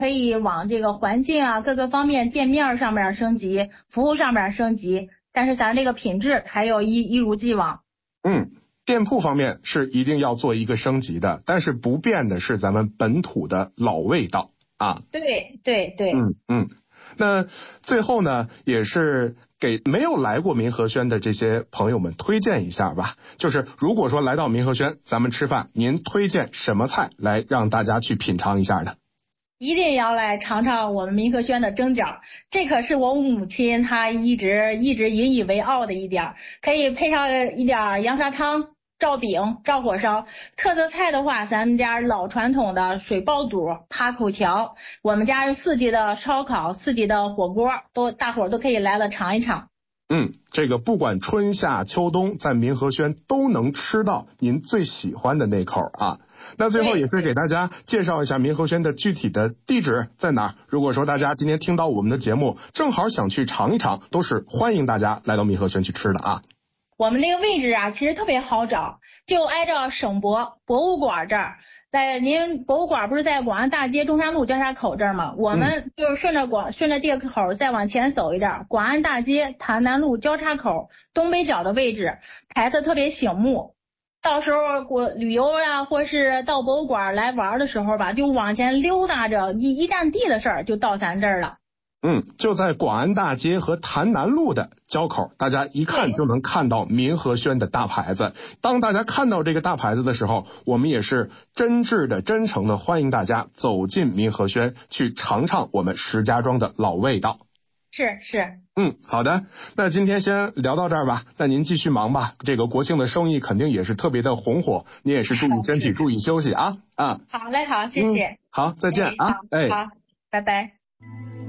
可以往这个环境啊各个方面店面上面升级，服务上面升级，但是咱这个品质还有一如既往。 店铺方面是一定要做一个升级的，但是不变的是咱们本土的老味道啊。 对。 那最后呢，也是给没有来过民和轩的这些朋友们推荐一下吧。就是如果说来到民和轩，咱们吃饭，您推荐什么菜来让大家去品尝一下呢？ 一定要来尝尝我们民和轩的蒸饺，这可是我母亲她一直引以为傲的一点，可以配上一点羊杂汤、照饼、照火烧。特色菜的话，咱们家老传统的水爆肚、扒口条，我们家是4级的烧烤、4级的火锅，大伙儿都可以来了尝一尝。 这个不管春夏秋冬，在民和轩都能吃到您最喜欢的那口啊。那最后也是给大家介绍一下民和轩的具体的地址在哪儿。如果说大家今天听到我们的节目，正好想去尝一尝，都是欢迎大家来到民和轩去吃的啊。 我们那个位置啊，其实特别好找，就挨着省博物馆这儿。在您博物馆不是在广安大街中山路交叉口这儿吗？我们就是顺着这个口再往前走一点，广安大街潭南路交叉口东北角的位置，牌子特别醒目。到时候我旅游呀，或是到博物馆来玩的时候吧，就往前溜达着，一站地的事儿就到咱这儿了。 就在广安大街和潭南路的交口，大家一看就能看到民和轩的大牌子。当大家看到这个大牌子的时候，我们也是真挚的、真诚的欢迎大家走进民和轩，去尝尝我们石家庄的老味道。 是。 好的，那今天先聊到这儿吧。那您继续忙吧，这个国庆的生意肯定也是特别的红火，您也是注意身体，注意休息啊。 好嘞，好，谢谢。 好，再见啊。 好，拜拜。